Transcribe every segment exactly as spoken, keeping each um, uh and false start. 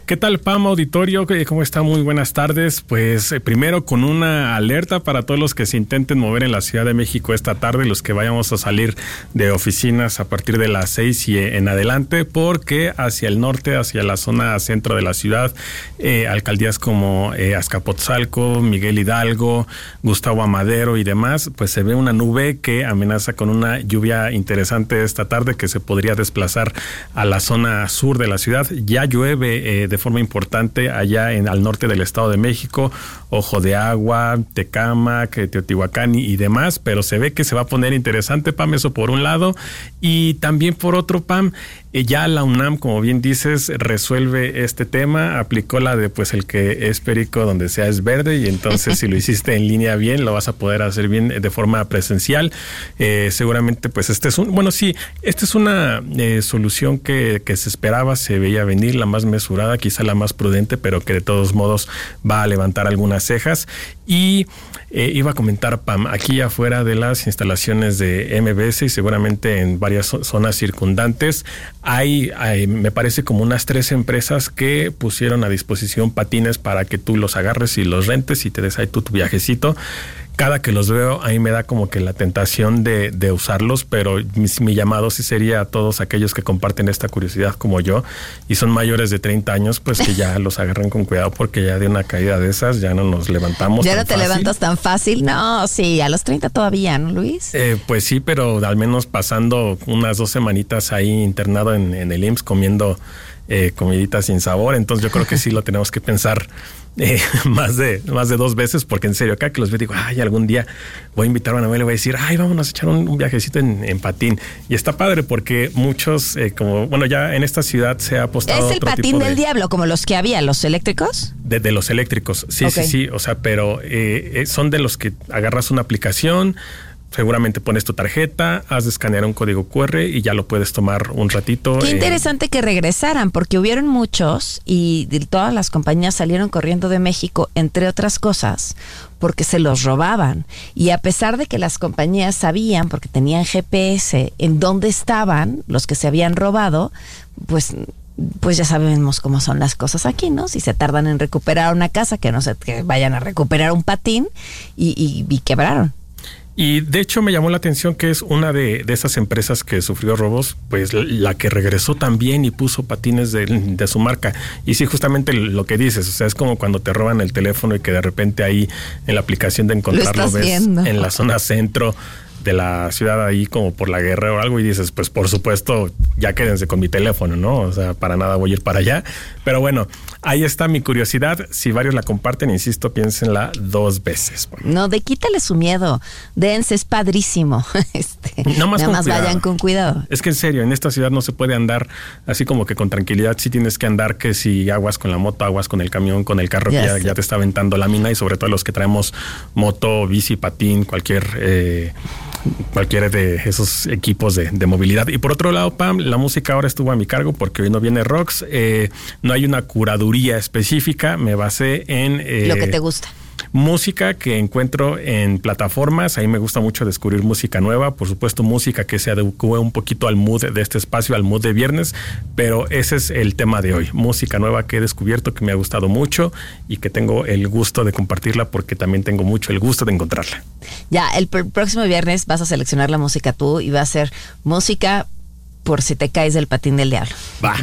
¿Qué tal, Pam, auditorio? ¿Cómo está? Muy buenas tardes. Pues eh, primero con una alerta para todos los que se intenten mover en la Ciudad de México esta tarde, los que vayamos a salir de oficinas a partir de las seis y en adelante, porque hacia el norte, hacia la zona centro de la ciudad, eh, alcaldías como eh, Azcapotzalco, Miguel Hidalgo, Gustavo Amadero y demás, pues se ve una nube que amenaza con una lluvia interesante esta tarde que se podría desplazar a la zona sur de la ciudad. Ya llueve eh, de forma importante allá en al norte del Estado de México, Ojo de Agua, Tecámac, Teotihuacán y, y demás, pero se ve que se va a poner interesante, Pam, eso por un lado, y también por otro, Pam, eh, ya la UNAM, como bien dices, resuelve este tema, aplicó la de pues el que es perico donde sea es verde, y entonces si lo hiciste en línea bien, lo vas a poder hacer bien de forma presencial. Eh, seguramente pues este es un, bueno sí, esta es una eh, solución que, que se esperaba, se veía venir, la más mesurada, quizá la más prudente, pero que de todos modos va a levantar algunas cejas. Y eh, iba a comentar, Pam, aquí afuera de las instalaciones de M B S y seguramente en varias zonas circundantes, hay, hay me parece como unas tres empresas que pusieron a disposición patines para que tú los agarres y los rentes y te des ahí tu, tu viajecito. Cada que los veo, ahí me da como que la tentación de, de usarlos, pero mi, mi llamado sí sería a todos aquellos que comparten esta curiosidad como yo y son mayores de treinta años, pues que ya los agarren con cuidado, porque ya de una caída de esas ya no nos levantamos. ¿Ya no te fácil. levantas tan fácil? No, sí, a los treinta todavía, ¿no, Luis? Eh, pues sí, pero al menos pasando unas dos semanitas ahí internado en, en el I M S S comiendo eh, comiditas sin sabor, entonces yo creo que sí lo tenemos que pensar Eh, más de más de dos veces, porque en serio, acá que los veo digo, ay, algún día voy a invitar a una abuela y voy a decir, ay, vámonos a echar un, un viajecito en, en patín. Y está padre porque muchos, eh, como, bueno, ya en esta ciudad se ha apostado. ¿Es el otro patín tipo del de, diablo, como los que había, los eléctricos? De, de los eléctricos, sí, okay. sí, sí, o sea, pero eh, son de los que agarras una aplicación, seguramente pones tu tarjeta, has de escanear un código cu erre y ya lo puedes tomar un ratito. Qué interesante eh. que regresaran, porque hubieron muchos y de todas las compañías salieron corriendo de México, entre otras cosas, porque se los robaban. Y a pesar de que las compañías sabían, porque tenían G P S, en dónde estaban los que se habían robado, pues... pues ya sabemos cómo son las cosas aquí, ¿no? Si se tardan en recuperar una casa, que no se que vayan a recuperar un patín y, y, y quebraron. Y de hecho me llamó la atención que es una de, de esas empresas que sufrió robos, pues la que regresó también y puso patines de, de su marca. Y sí, justamente lo que dices, o sea, es como cuando te roban el teléfono y que de repente ahí en la aplicación de encontrarlo ves viendo en la zona centro de la ciudad ahí como por la Guerra o algo y dices, pues por supuesto, ya quédense con mi teléfono, ¿no? O sea, para nada voy a ir para allá. Pero bueno, ahí está mi curiosidad. Si varios la comparten, insisto, piénsenla dos veces. No, de quítale su miedo. Dense, es padrísimo. Este, no más nada más cuidado. Vayan con cuidado. Es que en serio, en esta ciudad no se puede andar así como que con tranquilidad. Sí tienes que andar que si aguas con la moto, aguas con el camión, con el carro ya que ya, ya te está aventando la mina, y sobre todo los que traemos moto, bici, patín, cualquier... Eh, cualquiera de esos equipos de, de movilidad. Y por otro lado, Pam, la música ahora estuvo a mi cargo porque hoy no viene Rox, eh, no hay una curaduría específica, me basé en... Eh, lo que te gusta. Música que encuentro en plataformas, ahí me gusta mucho descubrir música nueva, por supuesto música que se adecue un poquito al mood de este espacio, al mood de viernes, pero ese es el tema de hoy, música nueva que he descubierto, que me ha gustado mucho y que tengo el gusto de compartirla porque también tengo mucho el gusto de encontrarla. Ya, el pr- próximo viernes vas a seleccionar la música tú y va a ser música por si te caes del patín del diablo. Va.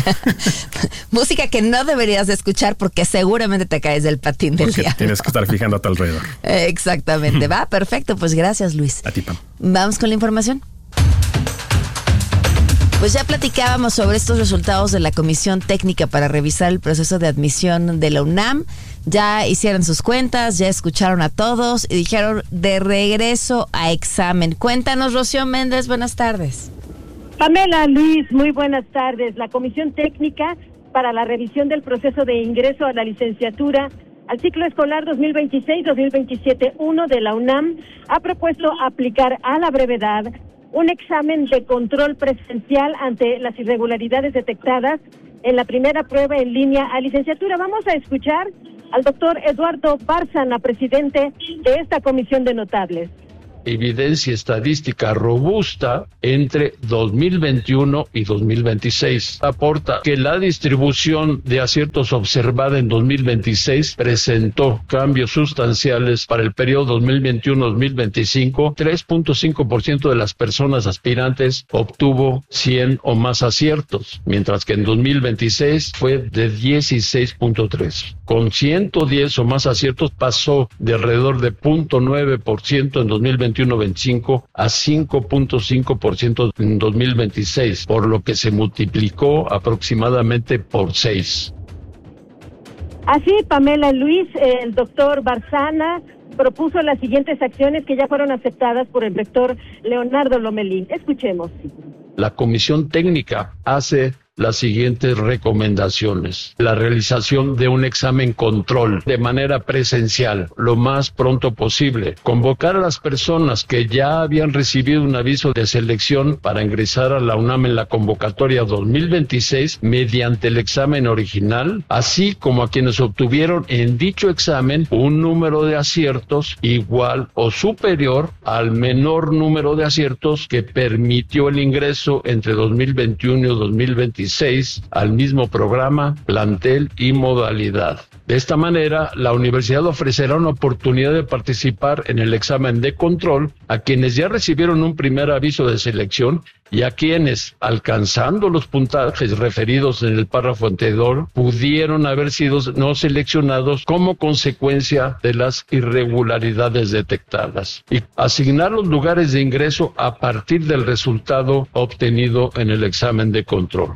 Música que no deberías de escuchar porque seguramente te caes del patín del porque diablo. Tienes que estar fijando a tu alrededor. Exactamente. Va, perfecto. Pues gracias, Luis. A ti, Pam. Vamos con la información. Pues ya platicábamos sobre estos resultados de la Comisión Técnica para revisar el proceso de admisión de la UNAM. Ya hicieron sus cuentas, ya escucharon a todos y dijeron de regreso a examen. Cuéntanos, Rocío Méndez, buenas tardes. Pamela, Luis, muy buenas tardes. La Comisión Técnica para la revisión del proceso de ingreso a la licenciatura al ciclo escolar dos mil veintiséis dos mil veintisiete uno de la UNAM ha propuesto aplicar a la brevedad un examen de control presencial ante las irregularidades detectadas en la primera prueba en línea a licenciatura. Vamos a escuchar al doctor Eduardo Bárcena, presidente de esta comisión de notables. evidencia estadística robusta entre dos mil veintiuno y dos mil veintiséis. Aporta que la distribución de aciertos observada en dos mil veintiséis presentó cambios sustanciales para el periodo dos mil veintiuno a dos mil veinticinco. tres punto cinco por ciento de las personas aspirantes obtuvo cien o más aciertos, mientras que en dos mil veintiséis fue de dieciséis punto tres. Con ciento diez o más aciertos pasó de alrededor de cero punto nueve por ciento en dos mil veintiuno veinticinco a cinco punto cinco por ciento en dos mil veintiséis, por lo que se multiplicó aproximadamente por seis. Así, Pamela Luis, el doctor Barzana propuso las siguientes acciones que ya fueron aceptadas por el rector Leonardo Lomelí. Escuchemos. La comisión técnica hace las siguientes recomendaciones. La realización de un examen control de manera presencial lo más pronto posible. Convocar a las personas que ya habían recibido un aviso de selección para ingresar a la UNAM en la convocatoria dos mil veintiséis mediante el examen original, así como a quienes obtuvieron en dicho examen un número de aciertos igual o superior al menor número de aciertos que permitió el ingreso entre dos mil veintiuno y dos mil veintiséis al mismo programa, plantel y modalidad. De esta manera, la universidad ofrecerá una oportunidad de participar en el examen de control a quienes ya recibieron un primer aviso de selección y a quienes, alcanzando los puntajes referidos en el párrafo anterior, pudieron haber sido no seleccionados como consecuencia de las irregularidades detectadas, y asignar los lugares de ingreso a partir del resultado obtenido en el examen de control.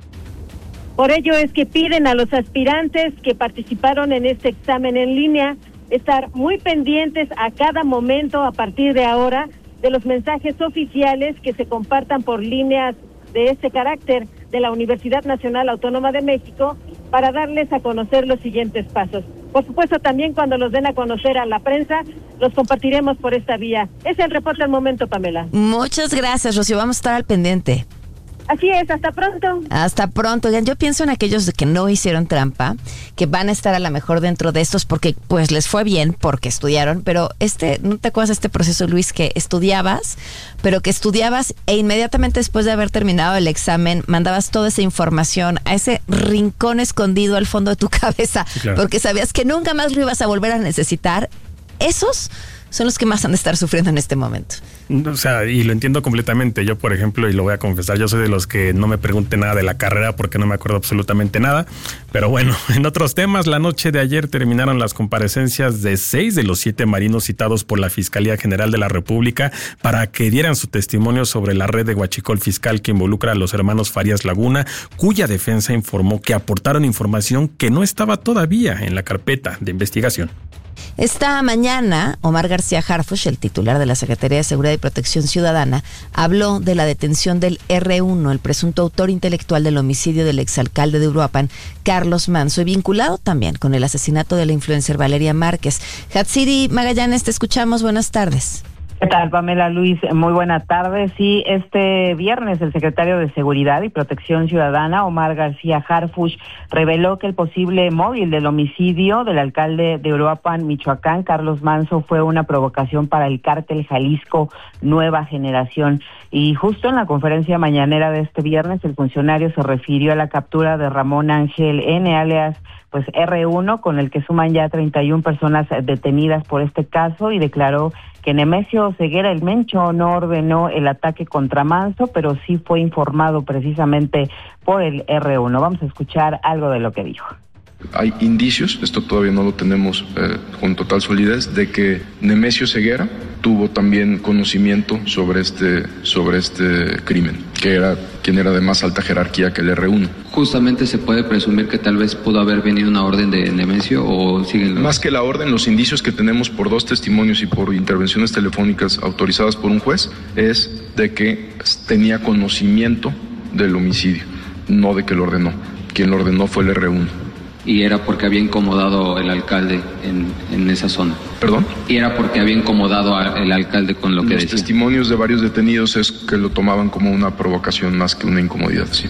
Por ello es que piden a los aspirantes que participaron en este examen en línea estar muy pendientes a cada momento a partir de ahora de los mensajes oficiales que se compartan por líneas de este carácter de la Universidad Nacional Autónoma de México para darles a conocer los siguientes pasos. Por supuesto, también cuando los den a conocer a la prensa, los compartiremos por esta vía. Es el reporte al momento, Pamela. Muchas gracias, Rocío. Vamos a estar al pendiente. Así es, hasta pronto. Hasta pronto. Oigan, yo pienso en aquellos que no hicieron trampa, que van a estar a lo mejor dentro de estos porque pues les fue bien, porque estudiaron, pero este, ¿no te acuerdas de este proceso, Luis, que estudiabas, pero que estudiabas e inmediatamente después de haber terminado el examen, mandabas toda esa información a ese rincón escondido al fondo de tu cabeza, claro, porque sabías que nunca más lo ibas a volver a necesitar? Esos son los que más han de estar sufriendo en este momento. O sea, y lo entiendo completamente. Yo, por ejemplo, y lo voy a confesar, yo soy de los que no me pregunte nada de la carrera porque no me acuerdo absolutamente nada. Pero bueno, en otros temas, la noche de ayer terminaron las comparecencias de seis de los siete marinos citados por la Fiscalía General de la República para que dieran su testimonio sobre la red de huachicol fiscal que involucra a los hermanos Farías Laguna, cuya defensa informó que aportaron información que no estaba todavía en la carpeta de investigación. Esta mañana, Omar García Harfuch, el titular de la Secretaría de Seguridad y Protección Ciudadana, habló de la detención del erre uno, el presunto autor intelectual del homicidio del exalcalde de Uruapan, Carlos Manso, y vinculado también con el asesinato de la influencer Valeria Márquez. Hatsiri Magallanes, te escuchamos. Buenas tardes. ¿Qué tal, Pamela Luis? Muy buena tarde. Sí, este viernes el secretario de Seguridad y Protección Ciudadana, Omar García Harfuch, reveló que el posible móvil del homicidio del alcalde de Uruapan, Michoacán, Carlos Manso, fue una provocación para el cártel Jalisco Nueva Generación. Y justo en la conferencia mañanera de este viernes, el funcionario se refirió a la captura de Ramón Ángel N., alias pues erre uno, con el que suman ya treinta y una personas detenidas por este caso, y declaró que Nemesio Ceguera el Mencho no ordenó el ataque contra Manso, pero sí fue informado precisamente por el erre uno. Vamos a escuchar algo de lo que dijo. Hay indicios, esto todavía no lo tenemos eh, con total solidez, de que Nemesio Ceguera tuvo también conocimiento sobre este, sobre este crimen, que era quien era de más alta jerarquía que el erre uno. Justamente se puede presumir que tal vez pudo haber venido una orden de Nemesio, o siguen los... Más que la orden, los indicios que tenemos por dos testimonios y por intervenciones telefónicas autorizadas por un juez es de que tenía conocimiento del homicidio, no de que lo ordenó. Quien lo ordenó fue el erre uno. Y era porque había incomodado el alcalde en, en esa zona. ¿Perdón? Y era porque había incomodado al alcalde con lo que Los decía. Los testimonios de varios detenidos es que lo tomaban como una provocación más que una incomodidad, sí.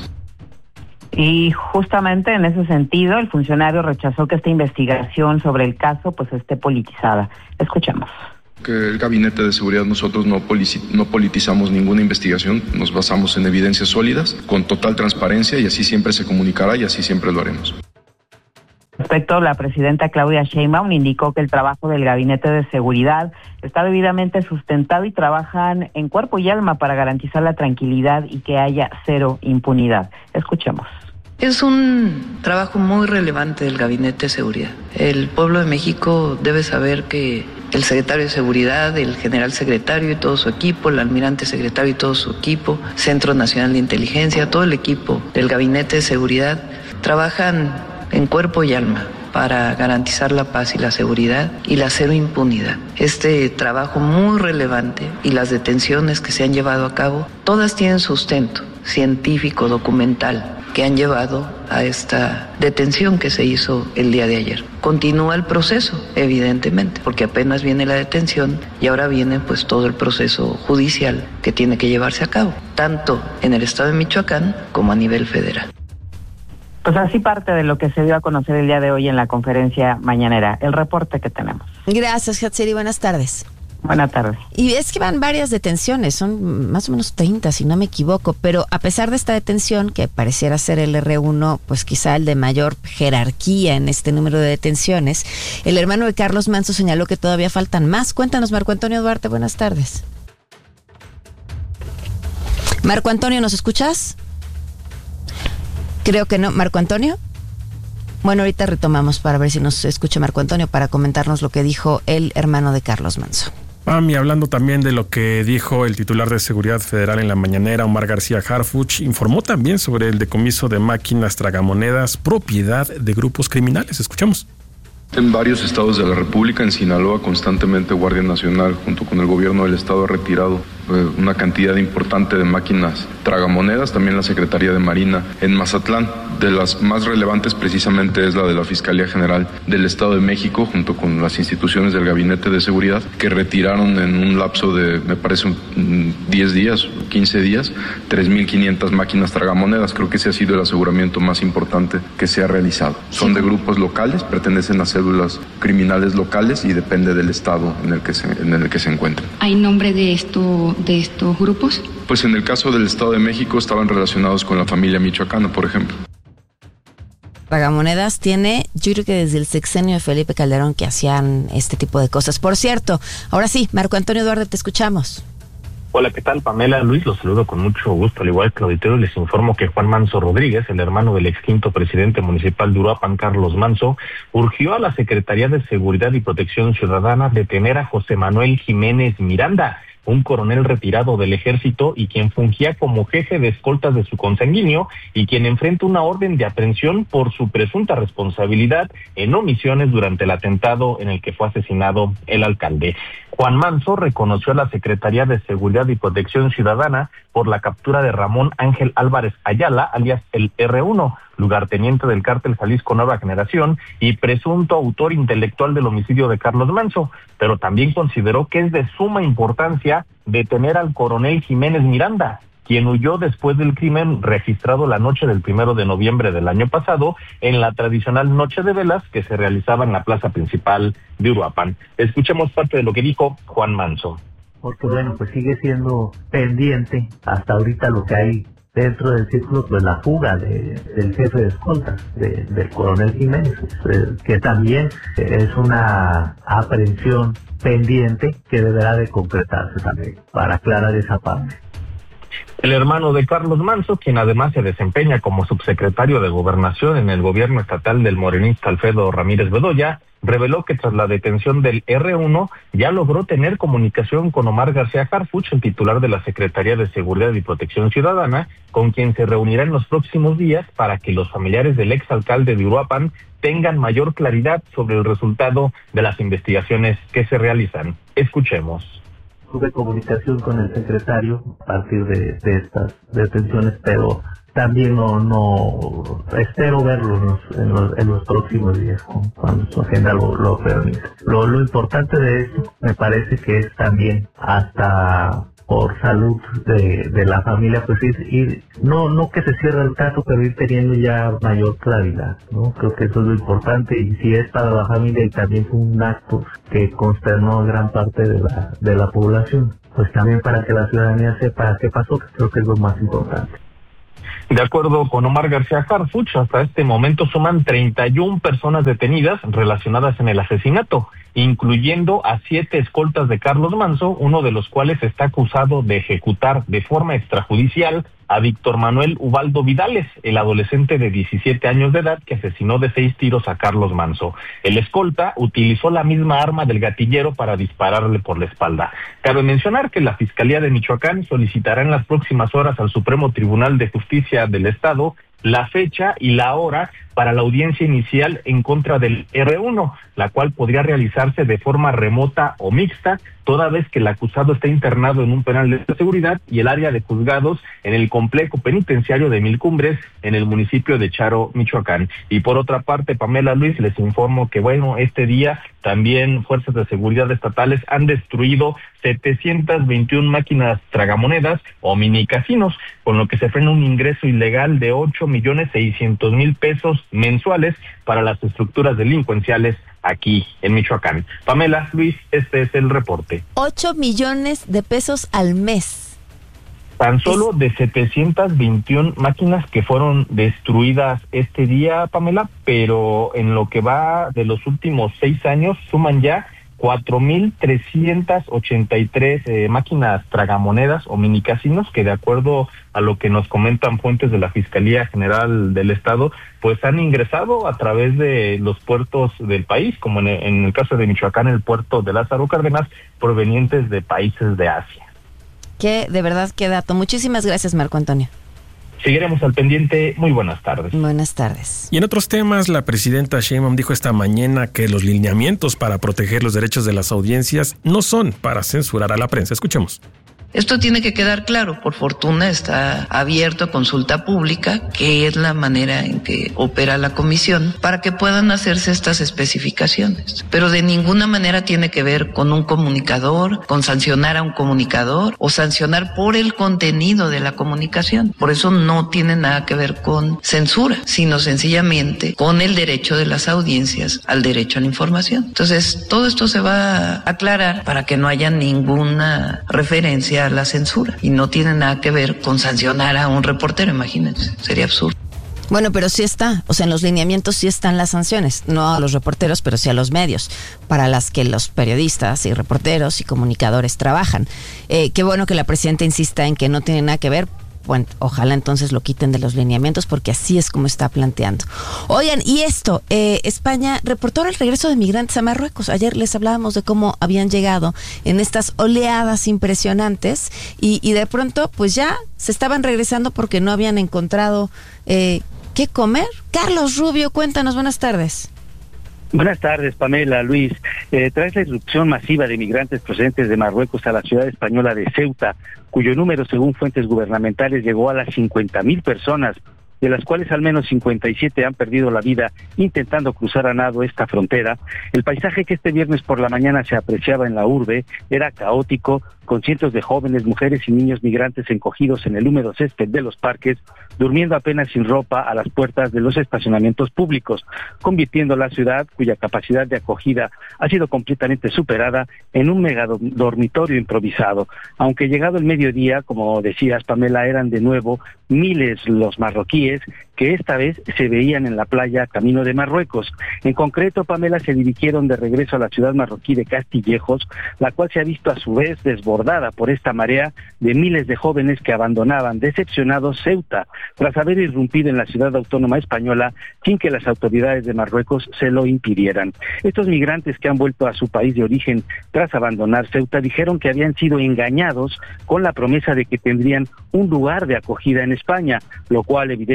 Y justamente en ese sentido, el funcionario rechazó que esta investigación sobre el caso pues esté politizada. Escuchemos. Que el Gabinete de Seguridad, nosotros no, no politizamos ninguna investigación, nos basamos en evidencias sólidas, con total transparencia, y así siempre se comunicará y así siempre lo haremos. Respecto, la presidenta Claudia Sheinbaum indicó que el trabajo del Gabinete de Seguridad está debidamente sustentado y trabajan en cuerpo y alma para garantizar la tranquilidad y que haya cero impunidad. Escuchemos. Es un trabajo muy relevante del Gabinete de Seguridad. El pueblo de México debe saber que el secretario de Seguridad, el general secretario y todo su equipo, el almirante secretario y todo su equipo, Centro Nacional de Inteligencia, todo el equipo del Gabinete de Seguridad trabajan en cuerpo y alma para garantizar la paz y la seguridad y la cero impunidad. Este trabajo muy relevante y las detenciones que se han llevado a cabo, todas tienen sustento científico, documental, que han llevado a esta detención que se hizo el día de ayer. Continúa el proceso, evidentemente, porque apenas viene la detención y ahora viene pues todo el proceso judicial que tiene que llevarse a cabo, tanto en el estado de Michoacán como a nivel federal. Pues así parte de lo que se dio a conocer el día de hoy en la conferencia mañanera, el reporte que tenemos. Gracias, Hatsiri, buenas tardes. Buenas tardes. Y es que van varias detenciones, son más o menos treinta, si no me equivoco, pero a pesar de esta detención, que pareciera ser el erre uno, pues quizá el de mayor jerarquía en este número de detenciones, el hermano de Carlos Manzo señaló que todavía faltan más. Cuéntanos, Marco Antonio Duarte, buenas tardes. Marco Antonio, ¿nos escuchas? Creo que no. ¿Marco Antonio? Bueno, ahorita retomamos para ver si nos escucha Marco Antonio para comentarnos lo que dijo el hermano de Carlos Manzo. Pami, hablando también de lo que dijo el titular de Seguridad Federal en la mañanera, Omar García Harfuch, informó también sobre el decomiso de máquinas tragamonedas propiedad de grupos criminales. Escuchamos. En varios estados de la República, en Sinaloa, constantemente Guardia Nacional, junto con el gobierno del estado, ha retirado eh, una cantidad importante de máquinas tragamonedas. También la Secretaría de Marina en Mazatlán. De las más relevantes, precisamente, es la de la Fiscalía General del Estado de México, junto con las instituciones del Gabinete de Seguridad, que retiraron en un lapso de, me parece, diez días, quince días, tres mil quinientas máquinas tragamonedas. Creo que ese ha sido el aseguramiento más importante que se ha realizado. Son de grupos locales, pertenecen a células criminales locales y depende del estado en el que se, en el que se encuentran. ¿Hay nombre de, esto, de estos grupos? Pues en el caso del Estado de México estaban relacionados con la familia michoacana, por ejemplo. Tragamonedas tiene, yo creo que desde el sexenio de Felipe Calderón que hacían este tipo de cosas. Por cierto, ahora sí, Marco Antonio Duarte, te escuchamos. Hola, ¿qué tal? Pamela, Luis, los saludo con mucho gusto. Al igual que el auditorio, les informo que Juan Manzo Rodríguez, el hermano del extinto presidente municipal de Uruapan, Carlos Manzo, urgió a la Secretaría de Seguridad y Protección Ciudadana detener a José Manuel Jiménez Miranda, un coronel retirado del ejército y quien fungía como jefe de escoltas de su consanguíneo y quien enfrenta una orden de aprehensión por su presunta responsabilidad en omisiones durante el atentado en el que fue asesinado el alcalde. Juan Manzo reconoció a la Secretaría de Seguridad y Protección Ciudadana por la captura de Ramón Ángel Álvarez Ayala, alias el erre uno, lugarteniente del cártel Jalisco Nueva Generación y presunto autor intelectual del homicidio de Carlos Manzo, pero también consideró que es de suma importancia detener al coronel Jiménez Miranda, quien huyó después del crimen registrado la noche del primero de noviembre del año pasado en la tradicional noche de velas que se realizaba en la plaza principal de Uruapan. Escuchemos parte de lo que dijo Juan Manzo. Porque bueno, pues sigue siendo pendiente hasta ahorita lo que hay dentro del círculo, pues la fuga de, del jefe de escoltas, de, del coronel Jiménez, eh, que también es una aprehensión pendiente que deberá de concretarse también para aclarar esa parte. El hermano de Carlos Manzo, quien además se desempeña como subsecretario de Gobernación en el gobierno estatal del morenista Alfredo Ramírez Bedoya, reveló que tras la detención del erre uno ya logró tener comunicación con Omar García Harfuch, el titular de la Secretaría de Seguridad y Protección Ciudadana, con quien se reunirá en los próximos días para que los familiares del exalcalde de Uruapan tengan mayor claridad sobre el resultado de las investigaciones que se realizan. Escuchemos. Tuve comunicación con el secretario a partir de, de estas detenciones, pero también no, no espero verlo en los, en los, en los próximos días cuando su agenda lo, lo permita. Lo, lo importante de esto me parece que es también hasta por salud de, de la familia, pues ir, ir, no, no que se cierre el caso, pero ir teniendo ya mayor claridad, ¿no? Creo que eso es lo importante, y si es para la familia y también fue un acto que consternó a gran parte de la, de la población, pues también para que la ciudadanía sepa qué pasó, que creo que es lo más importante. De acuerdo con Omar García Harfuch, hasta este momento suman treinta y una personas detenidas relacionadas en el asesinato, incluyendo a siete escoltas de Carlos Manzo, uno de los cuales está acusado de ejecutar de forma extrajudicial a Víctor Manuel Ubaldo Vidales, el adolescente de diecisiete años de edad que asesinó de seis tiros a Carlos Manzo. El escolta utilizó la misma arma del gatillero para dispararle por la espalda. Cabe mencionar que la Fiscalía de Michoacán solicitará en las próximas horas al Supremo Tribunal de Justicia del Estado la fecha y la hora para la audiencia inicial en contra del erre uno, la cual podría realizarse de forma remota o mixta, toda vez que el acusado está internado en un penal de seguridad y el área de juzgados en el complejo penitenciario de Mil Cumbres, en el municipio de Charo, Michoacán. Y por otra parte, Pamela, Luis, les informo que, bueno, este día también fuerzas de seguridad estatales han destruido setecientas veintiuna máquinas tragamonedas o mini casinos, con lo que se frena un ingreso ilegal de ocho millones seiscientos mil pesos mensuales para las estructuras delincuenciales aquí en Michoacán. Pamela, Luis, este es el reporte. ocho millones de pesos al mes. Tan solo de setecientas veintiuna máquinas que fueron destruidas este día, Pamela, pero en lo que va de los últimos seis años suman ya cuatro mil trescientas ochenta y tres eh, máquinas tragamonedas o mini casinos que, de acuerdo a lo que nos comentan fuentes de la Fiscalía General del Estado, pues han ingresado a través de los puertos del país, como en el, en el caso de Michoacán, el puerto de Lázaro Cárdenas, provenientes de países de Asia. Que de verdad, qué dato. Muchísimas gracias, Marco Antonio. Seguiremos al pendiente. Muy buenas tardes. Buenas tardes. Y en otros temas, la presidenta Sheinbaum dijo esta mañana que los lineamientos para proteger los derechos de las audiencias no son para censurar a la prensa. Escuchemos. Esto tiene que quedar claro. Por fortuna está abierto a consulta pública, que es la manera en que opera la comisión, para que puedan hacerse estas especificaciones. Pero de ninguna manera tiene que ver con un comunicador, con sancionar a un comunicador o sancionar por el contenido de la comunicación. Por eso no tiene nada que ver con censura, sino sencillamente con el derecho de las audiencias al derecho a la información. Entonces, todo esto se va a aclarar para que no haya ninguna referencia a la censura, y no tiene nada que ver con sancionar a un reportero, imagínense, sería absurdo. Bueno, pero sí está, o sea, en los lineamientos sí están las sanciones, no a los reporteros, pero sí a los medios, para las que los periodistas y reporteros y comunicadores trabajan. Eh, qué bueno que la presidenta insista en que no tiene nada que ver. Bueno, ojalá entonces lo quiten de los lineamientos, porque así es como está planteando. Oigan, y esto, eh, España reportó el regreso de migrantes a Marruecos. Ayer les hablábamos de cómo habían llegado en estas oleadas impresionantes y, y de pronto pues ya se estaban regresando porque no habían encontrado eh, qué comer. Carlos Rubio, cuéntanos, buenas tardes. Buenas tardes, Pamela, Luis. Eh, tras la irrupción masiva de migrantes procedentes de Marruecos a la ciudad española de Ceuta, cuyo número, según fuentes gubernamentales, llegó a las cincuenta mil personas, de las cuales al menos cincuenta y siete han perdido la vida intentando cruzar a nado esta frontera, el paisaje que este viernes por la mañana se apreciaba en la urbe era caótico, con cientos de jóvenes, mujeres y niños migrantes encogidos en el húmedo césped de los parques, durmiendo apenas sin ropa a las puertas de los estacionamientos públicos, convirtiendo la ciudad, cuya capacidad de acogida ha sido completamente superada, en un mega dormitorio improvisado. Aunque llegado el mediodía, como decías, Pamela, eran de nuevo miles los marroquíes que esta vez se veían en la playa camino de Marruecos. En concreto, Pamela, se dirigieron de regreso a la ciudad marroquí de Castillejos, la cual se ha visto a su vez desbordada por esta marea de miles de jóvenes que abandonaban decepcionados Ceuta, tras haber irrumpido en la ciudad autónoma española sin que las autoridades de Marruecos se lo impidieran. Estos migrantes que han vuelto a su país de origen tras abandonar Ceuta dijeron que habían sido engañados con la promesa de que tendrían un lugar de acogida en España, lo cual evidentemente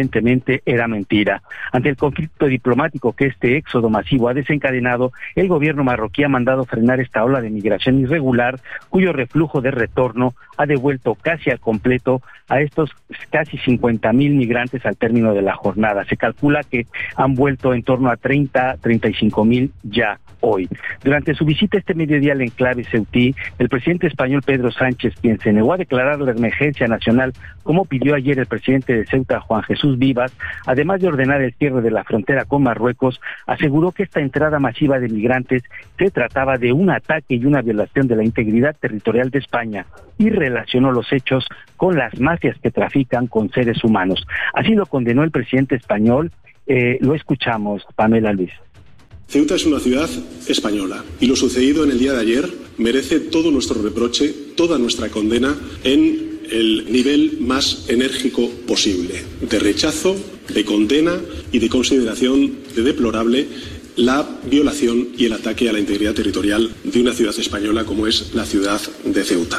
obviamente era mentira. Ante el conflicto diplomático que este éxodo masivo ha desencadenado, el gobierno marroquí ha mandado frenar esta ola de migración irregular, cuyo reflujo de retorno ha devuelto casi al completo a estos casi cincuenta mil migrantes al término de la jornada. Se calcula que han vuelto en torno a treinta, treinta y cinco mil ya hoy. Durante su visita este mediodía al enclave ceutí, el presidente español Pedro Sánchez, quien se negó a declarar la emergencia nacional, como pidió ayer el presidente de Ceuta, Juan Jesús Vivas, además de ordenar el cierre de la frontera con Marruecos, aseguró que esta entrada masiva de migrantes se trataba de un ataque y una violación de la integridad territorial de España, y relacionó los hechos con las mafias que trafican con seres humanos. Así lo condenó el presidente español. Eh, lo escuchamos, Pamela Luis. Ceuta es una ciudad española y lo sucedido en el día de ayer merece todo nuestro reproche, toda nuestra condena en el nivel más enérgico posible, de rechazo, de condena y de consideración de deplorable la violación y el ataque a la integridad territorial de una ciudad española como es la ciudad de Ceuta.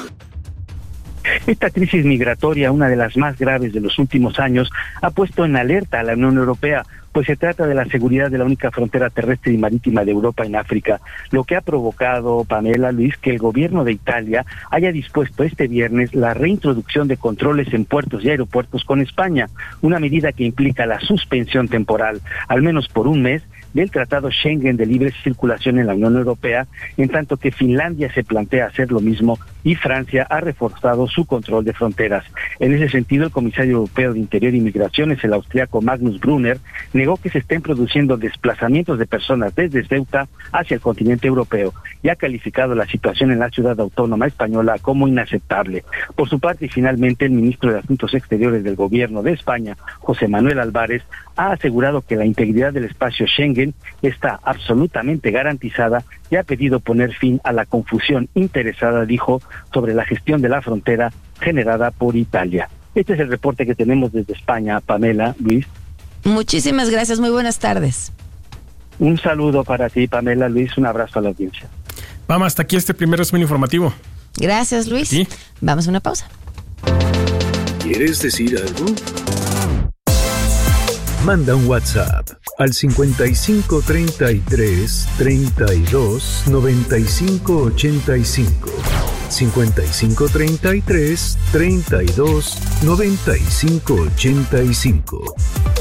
Esta crisis migratoria, una de las más graves de los últimos años, ha puesto en alerta a la Unión Europea, pues se trata de la seguridad de la única frontera terrestre y marítima de Europa en África, lo que ha provocado, Pamela Luis, que el gobierno de Italia haya dispuesto este viernes la reintroducción de controles en puertos y aeropuertos con España, una medida que implica la suspensión temporal, al menos por un mes, del Tratado Schengen de libre circulación en la Unión Europea, en tanto que Finlandia se plantea hacer lo mismo y Francia ha reforzado su control de fronteras. En ese sentido, el comisario europeo de Interior y Migraciones, el austriaco Magnus Brunner, negó que se estén produciendo desplazamientos de personas desde Ceuta hacia el continente europeo y ha calificado la situación en la ciudad autónoma española como inaceptable. Por su parte, y finalmente, el ministro de Asuntos Exteriores del Gobierno de España, José Manuel Álvarez, ha asegurado que la integridad del espacio Schengen está absolutamente garantizada y ha pedido poner fin a la confusión interesada, dijo, sobre la gestión de la frontera generada por Italia. Este es el reporte que tenemos desde España, Pamela, Luis. Muchísimas gracias, muy buenas tardes. Un saludo para ti, Pamela, Luis, un abrazo a la audiencia. Vamos, hasta aquí este primer resumen informativo. Gracias, Luis. ¿Sí? Vamos a una pausa. ¿Quieres decir algo? Manda un WhatsApp al cincuenta y cinco treinta y tres treinta y dos noventa y cinco ochenta y cinco. cincuenta y cinco treinta y tres treinta y dos noventa y cinco ochenta y cinco.